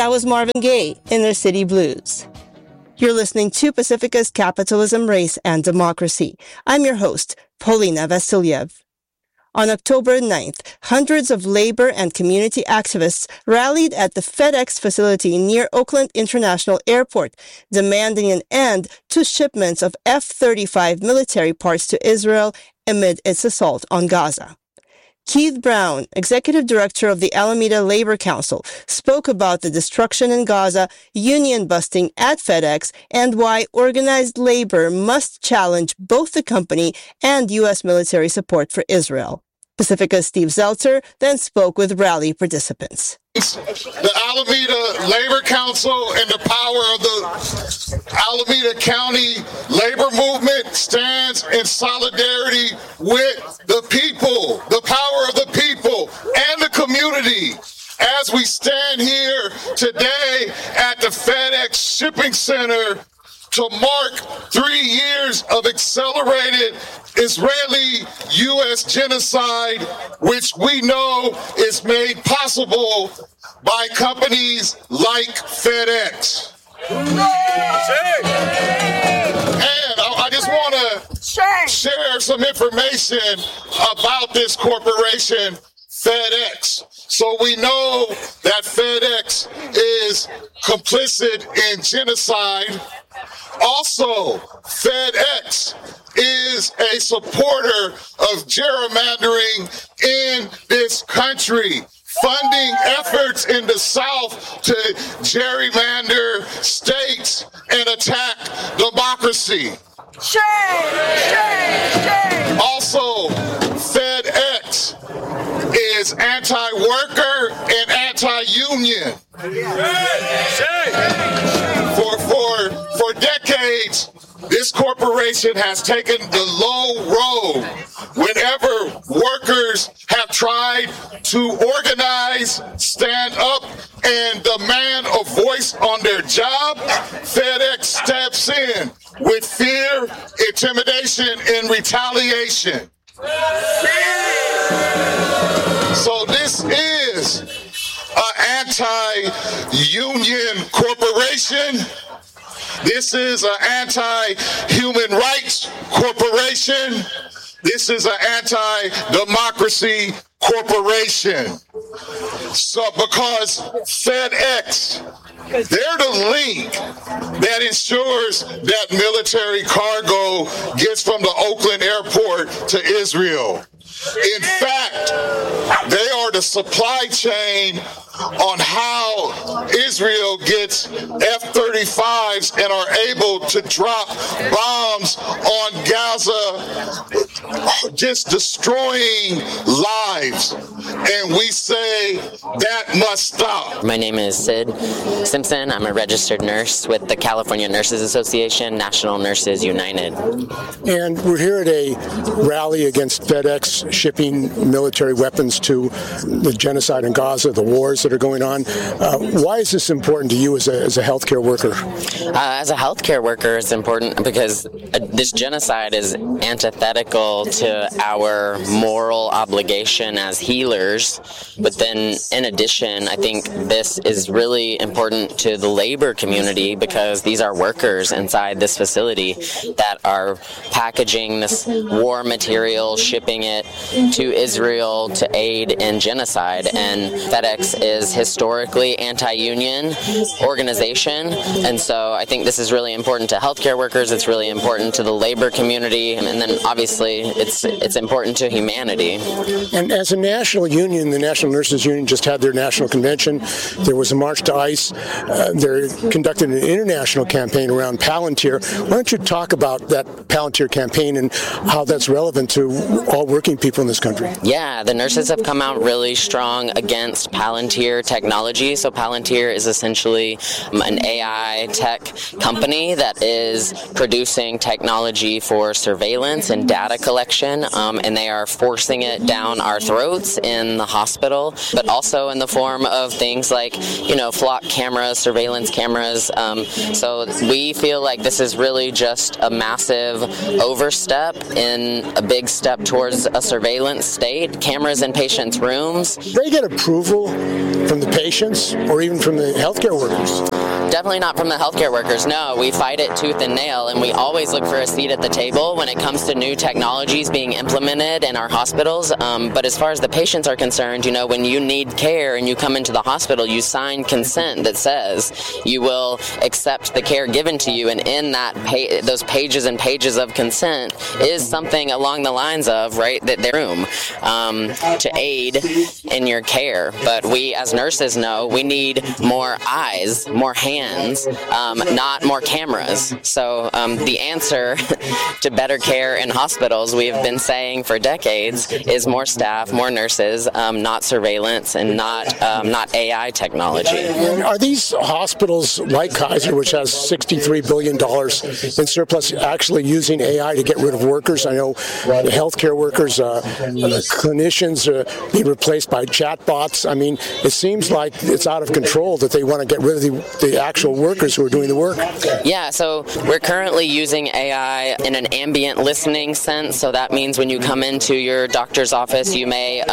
That was Marvin Gaye, Inner City Blues. You're listening to Pacifica's Capitalism, Race, and Democracy. I'm your host, Polina Vasilyev. On October 9th, hundreds of labor and community activists rallied at the FedEx facility near Oakland International Airport, demanding an end to shipments of F-35 military parts to Israel amid its assault on Gaza. Keith Brown, executive director of the Alameda Labor Council, spoke about the destruction in Gaza, union busting at FedEx, and why organized labor must challenge both the company and U.S. military support for Israel. Pacifica's Steve Zeltzer then spoke with rally participants. The Alameda Labor Council and the power of the Alameda County labor movement stands in solidarity with the people, the power of the people and the community. As we stand here today at the FedEx Shipping Center to mark 3 years of accelerated Israeli-U.S. genocide, which we know is made possible by companies like FedEx. And I just want to share some information about this corporation, FedEx. So we know that FedEx is complicit in genocide. Also, FedEx is a supporter of gerrymandering in this country, funding efforts in the South to gerrymander states and attack democracy. Also, FedEx is anti-worker and anti-union. For decades, this corporation has taken the low road. Whenever workers have tried to organize, stand up, and demand a voice on their job, FedEx steps in with fear, intimidation, and retaliation. So this is an anti-union corporation. This is an anti-human rights corporation. This is an anti-democracy corporation. So because FedEx, they're the link that ensures that military cargo gets from the Oakland airport to Israel. In fact, they are the supply chain on how Israel gets F-35s and are able to drop bombs on Gaza, just destroying lives. And we say that must stop. My name is Sid Simpson. I'm a registered nurse with the California Nurses Association, National Nurses United. And we're here at a rally against FedEx shipping military weapons to the genocide in Gaza, the wars that are going on. Why is this important to you as a healthcare worker? As a healthcare worker, it's important because this genocide is antithetical to our moral obligation as healers. But then, in addition, I think this is really important to the labor community because these are workers inside this facility that are packaging this war material, shipping it to Israel to aid in genocide. And FedEx is historically anti-union organization. And so I think this is really important to healthcare workers. It's really important to the labor community. And then obviously it's important to humanity. And as a national union, the National Nurses Union just had their national convention. There was a march to ICE. They're conducting an international campaign around Palantir. Why don't you talk about that Palantir campaign and how that's relevant to all working people in this country? Yeah, the nurses have come out really strong against Palantir technology. So Palantir is essentially an AI tech company that is producing technology for surveillance and data collection, and they are forcing it down our throats in the hospital, but also in the form of things like, flock cameras, surveillance cameras. So we feel like this is really just a massive overstep in a big step towards a surveillance state, cameras in patients' rooms. They get approval from the patients or even from the healthcare workers? Definitely not from the healthcare workers. No, we fight it tooth and nail, and we always look for a seat at the table when it comes to new technologies being implemented in our hospitals. But as far as the patients are concerned, when you need care and you come into the hospital, you sign consent that says you will accept the care given to you, and in that those pages and pages of consent is something along the lines of, that they're room to aid in your care. But we as nurses know we need more eyes, more hands, not more cameras. So the answer to better care in hospitals, we have been saying for decades, is more staff, more nurses, not surveillance, and not AI technology. Are these hospitals like Kaiser, which has $63 billion in surplus, actually using AI to get rid of workers? I know the healthcare workers, clinicians being replaced by chatbots. I mean, it seems like it's out of control that they want to get rid of the actual workers who are doing the work. Yeah, so we're currently using AI in an ambient listening sense. So that means when you come into your doctor's office, they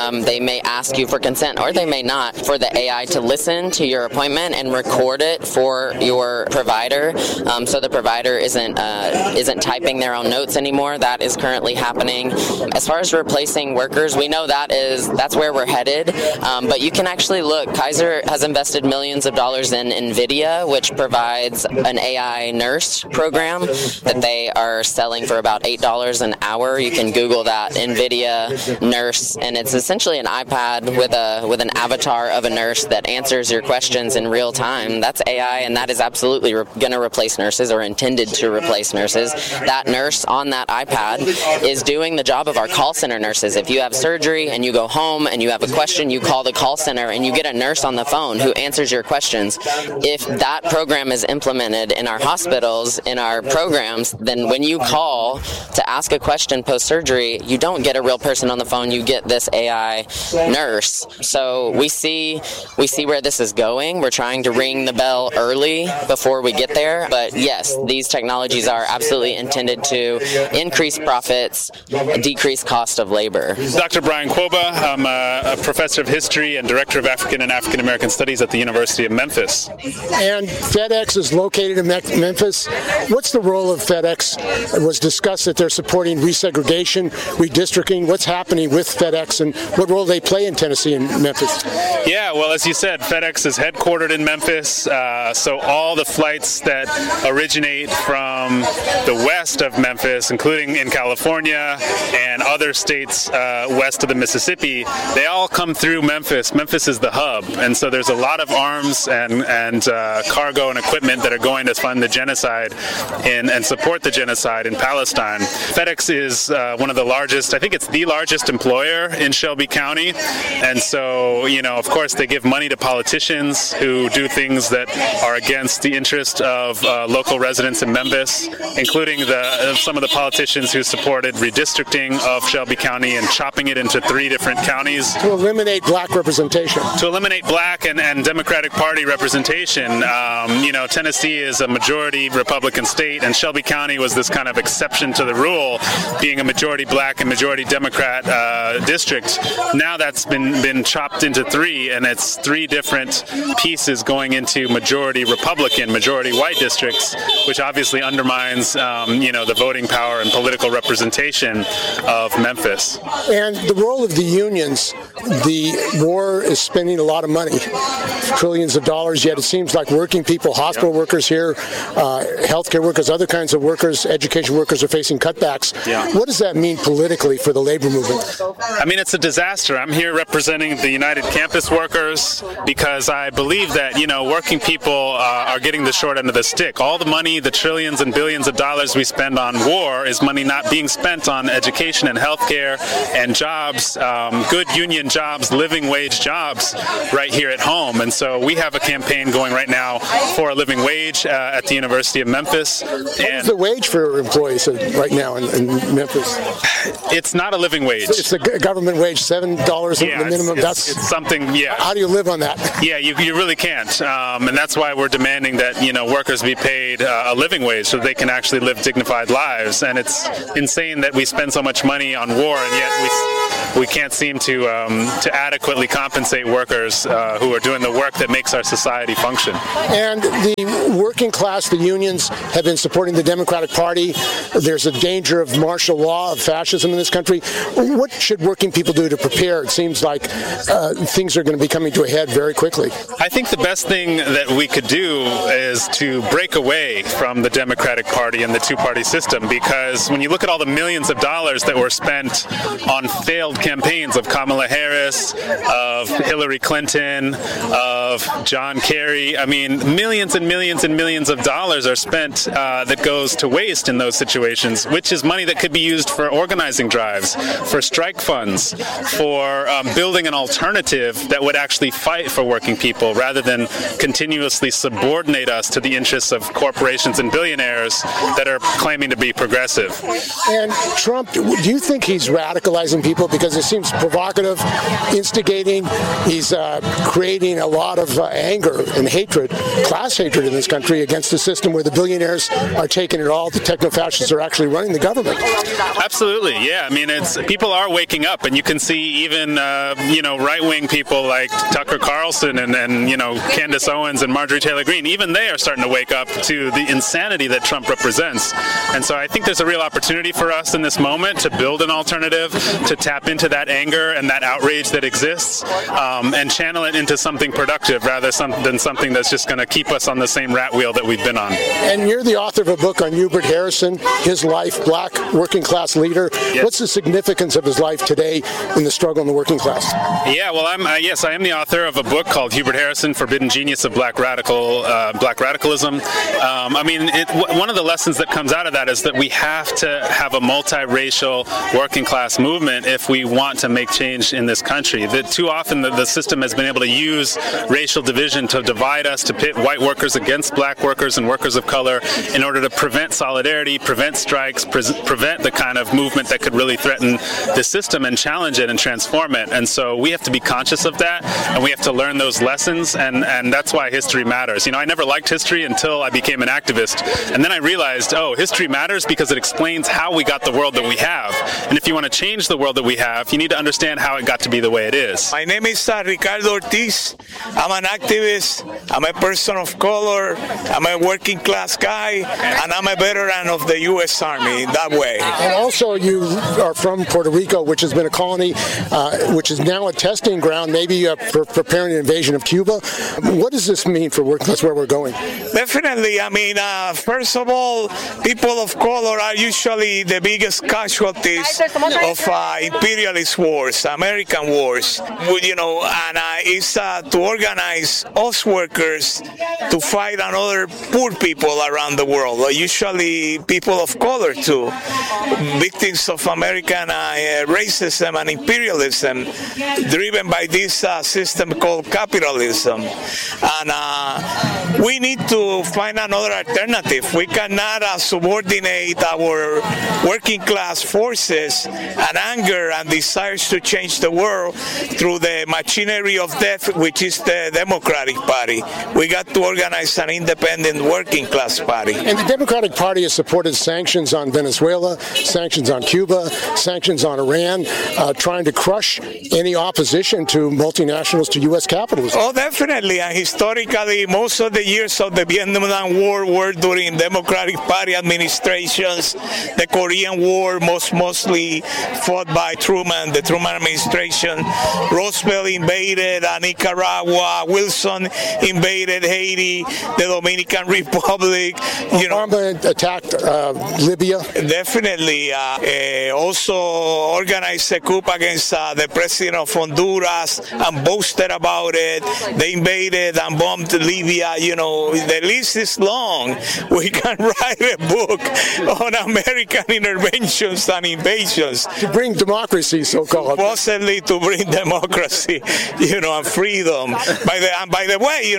may ask you for consent, or they may not, for the AI to listen to your appointment and record it for your provider. So the provider isn't typing their own notes anymore. That is currently happening. As far as replacing workers, we know that's where we're headed. But you can actually look. Kaiser has invested millions of dollars in NVIDIA, which provides an AI nurse program that they are selling for about $8 an hour. You can Google that, NVIDIA nurse, and it's essentially an iPad with an avatar of a nurse that answers your questions in real time. That's AI, and that is absolutely going to replace nurses, or intended to replace nurses. That nurse on that iPad is doing the job of our call center nurses. If you have surgery and you go home and you have a question, you call the call center and you get a nurse on the phone who answers your questions. If that program is implemented in our hospitals, in our programs, then when you call to ask a question post-surgery, you don't get a real person on the phone, you get this AI nurse. So we see where this is going. We're trying to ring the bell early before we get there. But yes, these technologies are absolutely intended to increase profits, decrease cost of labor. Dr. Brian Kwoba, I'm a professor of history and director of African and African American studies at the University of Memphis. And FedEx is located in Memphis. What's the role of FedEx? It was discussed that they're supporting resegregation, redistricting. What's happening with FedEx, and what role they play in Tennessee and Memphis? Yeah, well, as you said, FedEx is headquartered in Memphis, so all the flights that originate from the west of Memphis, including in California and other states west of the Mississippi, they all come through Memphis. Memphis is the hub, and so there's a lot of arms and cargo and equipment that are going to fund the genocide and support the genocide in Palestine. FedEx is one of the largest, I think it's the largest employer in Shelby County, and so, of course, they give money to politicians who do things that are against the interest of local residents in Memphis, including some of the politicians who supported redistricting of Shelby County and chopping it into 3 different counties. To eliminate black representation. To eliminate black and Democratic Party representation. Tennessee is a majority Republican state, and Shelby County was this kind of exception to the rule, being a majority black and majority Democrat district. Now that's been chopped into 3, and it's 3 different pieces going into majority Republican, majority white districts, which obviously undermines, the voting power and political representation of Memphis. And the role of the unions, the war is spending a lot of money, trillions of dollars, yet it seems like working people, hospital workers here, healthcare workers, other kinds of workers, education workers are facing cutbacks. Yeah. What does that mean politically for the labor movement? I mean, it's a disaster. I'm here representing the United Campus Workers because I believe that, working people are getting the short end of the stick. All the money, the trillions and billions of dollars we spend on war is money not being spent on education and healthcare and jobs, good union jobs, living wage jobs right here at home. And so we have a campaign going right now now for a living wage at the University of Memphis. What's the wage for employees right now in Memphis? It's not a living wage. It's a government wage, $7 the minimum. It's something, yeah. How do you live on that? Yeah, you really can't. And that's why we're demanding that, workers be paid a living wage so they can actually live dignified lives. And it's insane that we spend so much money on war, and yet we can't seem to adequately compensate workers who are doing the work that makes our society function. And the working class, the unions, have been supporting the Democratic Party. There's a danger of martial law, of fascism in this country. What should working people do to prepare? It seems like things are going to be coming to a head very quickly. I think the best thing that we could do is to break away from the Democratic Party and the two-party system, because when you look at all the millions of dollars that were spent on failed campaigns of Kamala Harris, of Hillary Clinton, of John Kerry, I mean, millions and millions and millions of dollars are spent that goes to waste in those situations, which is money that could be used for organizing drives, for strike funds, for building an alternative that would actually fight for working people rather than continuously subordinate us to the interests of corporations and billionaires that are claiming to be progressive. And Trump, do you think he's radicalizing people? Because it seems provocative, instigating. He's creating a lot of anger and hatred, class hatred in this country against the system where the billionaires are taking it all. The techno-fascists are actually running the government. Absolutely, yeah. I mean, people are waking up, and you can see even right-wing people like Tucker Carlson and Candace Owens and Marjorie Taylor Greene. Even they are starting to wake up to the insanity that Trump represents. And so I think there's a real opportunity for us in this moment to build an alternative, to tap into that anger and that outrage that exists, and channel it into something productive rather than something that's just going to keep us on the same rat wheel that we've been on. And you're the author of a book on Hubert Harrison, his life, black working class leader. Yes. What's the significance of his life today in the struggle in the working class? Yeah, well, I am the author of a book called Hubert Harrison, Forbidden Genius of Black Radicalism. One of the lessons that comes out of that is that we have to have a multiracial working class movement if we want to make change in this country. That too often the system has been able to use racial division to divide us, to pit white workers against black workers and workers of color in order to prevent solidarity, prevent strikes, prevent the kind of movement that could really threaten the system and challenge it and transform it. And so we have to be conscious of that, and we have to learn those lessons, and that's why history matters. I never liked history until I became an activist, and then I realized, history matters because it explains how we got the world that we have. And if you want to change the world that we have, you need to understand how it got to be the way it is. My name is Ricardo Ortiz. I'm an activist. I'm a person of color. I'm a working class guy, and I'm a veteran of the U.S. Army in that way. And also you are from Puerto Rico, which has been a colony, which is now a testing ground, maybe for preparing an invasion of Cuba. What does this mean for working class, where we're going? Definitely. First of all, people of color are usually the biggest casualties of imperialist wars, American wars. And it's to organize us workers to fight another poor people around the world, usually people of color too, victims of American racism and imperialism, driven by this system called capitalism. And we need to find another alternative. We cannot subordinate our working class forces and anger and desires to change the world through the machinery of death, which is the Democratic Party. We got to organize an independent working class party. And the Democratic Party has supported sanctions on Venezuela, sanctions on Cuba, sanctions on Iran, trying to crush any opposition to multinationals, to U.S. capitalism. Oh, definitely. And historically, most of the years of the Vietnam War were during Democratic Party administrations. The Korean War mostly fought by Truman, the Truman administration. Roosevelt invaded Nicaragua. Wilson invaded Haiti, the Dominican Republic. Obama attacked Libya. Definitely. Also organized a coup against the president of Honduras and boasted about it. They invaded and bombed Libya. The list is long. We can write a book on American interventions and invasions. To bring democracy, so-called. Supposedly to bring democracy, and freedom. By the way, the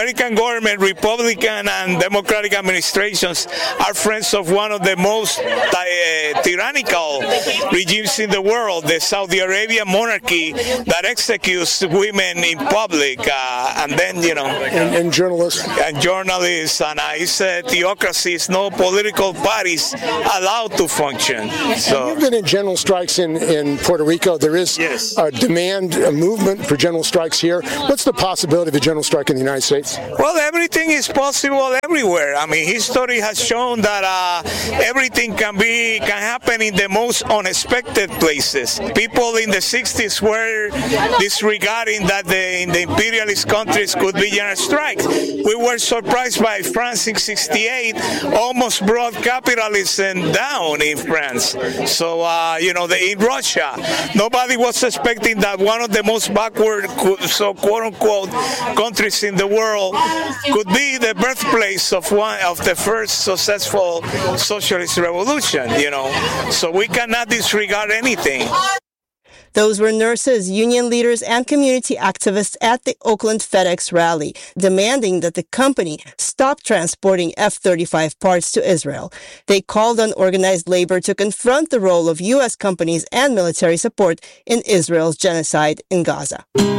American government, Republican and Democratic administrations are friends of one of the most tyrannical regimes in the world, the Saudi Arabian monarchy that executes women in public, and then, And journalists. And journalists, and it's a theocracy, it's no political parties allowed to function. So You've been in general strikes in Puerto Rico. There is a demand, a movement for general strikes here. What's the possibility of a general strike in the United States? Well, everything is possible everywhere. I mean, history has shown that everything can happen in the most unexpected places. People in the 60s were disregarding that in the imperialist countries could be general strikes. We were surprised by France in 68, almost brought capitalism down in France. So, in Russia, nobody was expecting that one of the most backward, so quote-unquote, countries in the world could be the birthplace of one of the first successful socialist revolution, So we cannot disregard anything. Those were nurses, union leaders, and community activists at the Oakland FedEx rally, demanding that the company stop transporting F-35 parts to Israel. They called on organized labor to confront the role of U.S. companies and military support in Israel's genocide in Gaza.